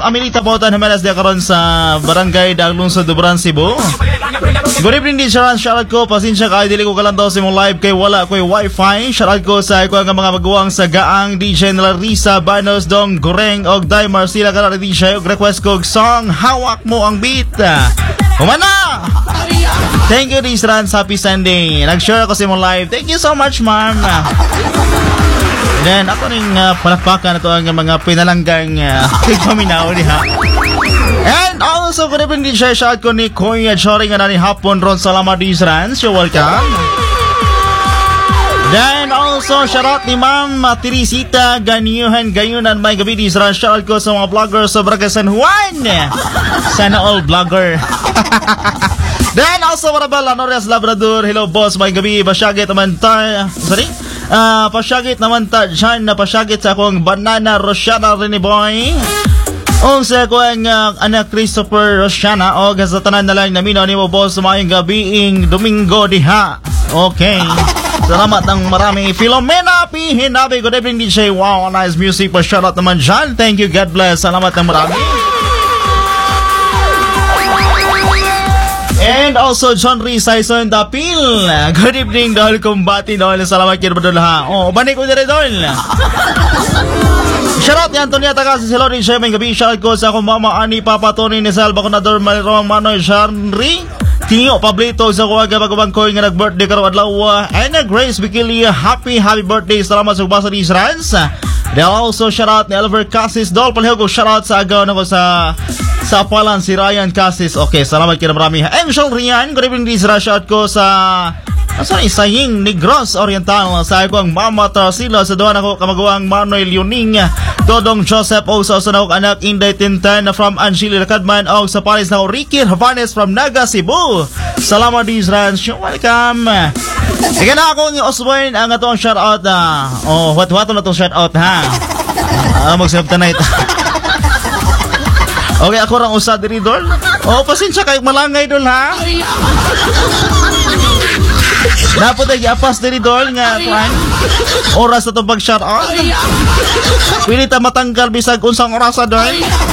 Amelita Bautan Jimenez de karon sa Barangay Daglungsod, Duburan, Cebu. Good evening din, shoutout ko. Pasensya ka, dili ko kalantaw sa mong live kay wala ko'y wifi. Shoutout ko sa iko ang mga maguwang sa Gaang, DJ Larissa Banos, Dong Goreng og Day Marcela Canara DJ og request ko song Hawak Mo Ang Beat. Humana! Thank you, Rizran. Happy Sunday. Nag-share ako sa mong live. Thank you so much, ma'am. Then, ako rin palakpakan ito ang mga pinalanggang paminaw niya. And also, good evening din siya. Shout ko ni Kuya Choring na ni Hapon Ron. Salamat, Rizran. You're welcome. Then also, shoutout ni Ma'am Teresita Ganyuhan Gayunan. May gabi, Rizran. Shoutout ko sa mga vloggers sa Barangay San Juan. Sana all vlogger. Then also, Marabal Anores Labrador. Hello, boss. May gabi. Pasyagit naman ta. Sorry? Pasyagit naman ta dyan na pasyagit sa akong Banana Rosiana Rini Boy. O sa akong anak Christopher Rosiana. O sa tanan na lang namin ni mo, boss. Mayong gabiing Domingo diha. Okay. Salamat ng marami. Filomena P. Hinabi. Good evening, DJ. Wow, nice music. Pasyagit naman dyan. Thank you. God bless. Salamat ng marami. And also John Rhys Saison Dapil. Good evening dahil kumbati dahil salamat kayo ba ha. Oh, balik ko dire dahil. Shoutout ni Antonieta kasi si Lori Shemay gabi. Shoutout ko sa akong mama Ani Papa Tony ni Salva Conador Malirong Manoy Sharnri Tingo Pablito sa kuwaga magabangkoy nga nag-birthday karon adlaw. And Grace Bikilia, happy birthday. Salamat sa basa ni Israels. They also shoutout ni Oliver Cassis Dol. Palihog ko shoutout sa agaw na ko sa palan si Ryan Cassis. Okay, salamat kayo na marami. Angel Rian, good evening, Israel. Shoutout ko sa Saying Negros Oriental. Sa ako ang Mama Tarsila. Sa doon ako kamagawang Manuel Yuning, Dodong Joseph o sa usanawag anak Inday Tintan from Angeli Lakadman o sa Paris na ako Ricky Havanes from Naga, Cebu. Salamat, Israel. Welcome. Sige na ako ni Osborne ang atong shoutout. What-wato na itong shoutout ha. Magsabta na ito. Okay, ako rang usad diri dol. Pasensya kayo malangay dol ha. Dapat ay apas diri dol nga kuan. Oras na to pag shout out. Pili ta matanggal bisag unsang oras dol.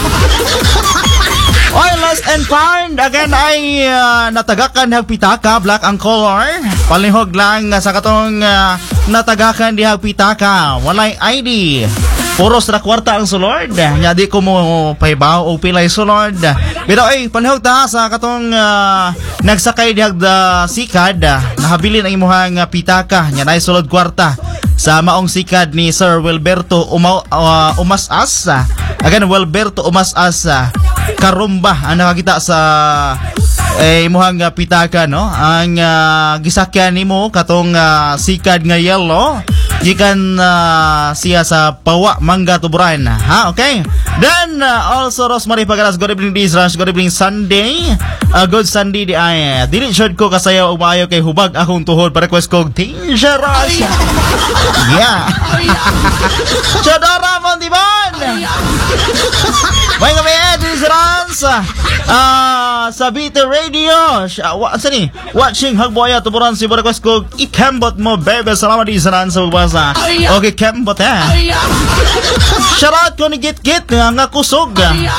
Oy, lost and found. Again ay natagakan hag pitaka, black ang color. Palihog lang sa katong natagakan di hag pitaka. Walay ID. Puros na kwarta ang sulod. Nya di ko mo paibaw o pilay sulod. Pero ay panihog ta sa katong nagsakay dihag da sikad. Nahabilin ang imuhang pitaka. Nya na sulod kwarta sa maong sikad ni Sir Wilberto Umasas. Again, Wilberto Umasas Karumba ang nakakita sa imuhang pitaka, no? Ang gisakyan nimo katong sikad nga yellow. Gikan siya sa Pawa, Mangga, Tuburan. Ha, okay? Then, also, Rosemary Pagaras, good evening, Dizrash, good evening, Sunday. Good Sunday, di ay. Dili short ko kasayaw, umayo kay hubag akong tuhod para request ko, dangerous. Yeah. Chodora, Montibon. May gabi, Dizrash. Sa Bita Radio. Watching Hagboya, Tuburan, si para request ko, ikambot mo, bebe. Salamat, Dizrash, sa bubasa. Okay, kembot Shoutout ko ni Git-Git nga kusog.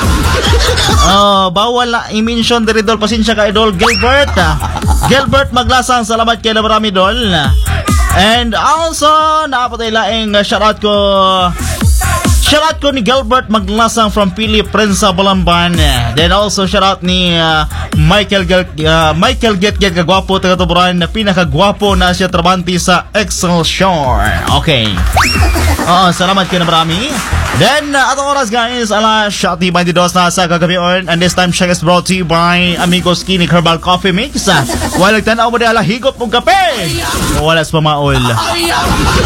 Bawal na i-mention diri dol. Pasensya ka idol Gilbert. Gilbert Maglasang, salamat kay na marami dol. And also naapatay laing shoutout ko ni Gilbert Maglasang from Philip Prensa Balamban. Then also shoutout ni Michael Get kagwapo taga Tuburan na pinakagwapo na siya trabanti sa Excelsior. Okay. Salamat kayo na marami. Then atong oras guys, alas 7:22 na sa kagabion. And this time check is brought to you by Amigos Clinic Herbal Coffee Mix. Wala tanaw mo di ala higop mong kape. Wala sa pamaol.